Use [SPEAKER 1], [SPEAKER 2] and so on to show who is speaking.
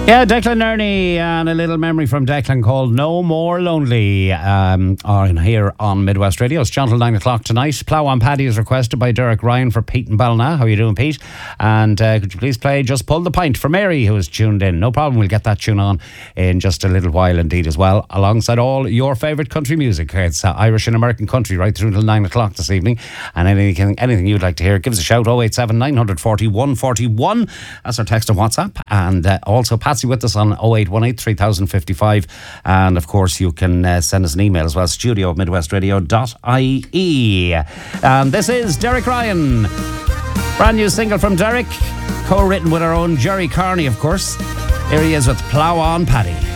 [SPEAKER 1] Yeah, Declan Ernie and a little memory from Declan called No More Lonely are in here on Midwest Radio. It's John till 9 o'clock tonight. Plough on Paddy is requested by Derek Ryan for Pete and Ballina. How are you doing, Pete? And could you please play Just Pull the Pint for Mary, who is tuned in? No problem, we'll get that tune on in just a little while indeed as well, alongside all your favourite country music. It's Irish and American country right through until 9 o'clock this evening. And anything you'd like to hear, give us a shout. 087 940 141. That's our text on WhatsApp. And also Patsy with us on 0818 3055, and of course you can send us an email as well, studio@midwestradio.ie. And this is Derek Ryan, brand new single from Derek, co-written with our own Jerry Carney, of course. Here he is with Plough on Paddy.